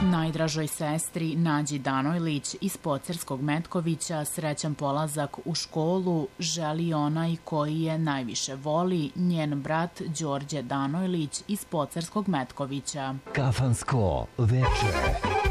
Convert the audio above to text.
Najdražoj sestri Nađi Danojlić iz Pocerskog Metkovića srećan polazak u školu želi onaj koji je najviše voli, njen brat Đorđe Danojlić iz Pocerskog Metkovića. Kafansko veče.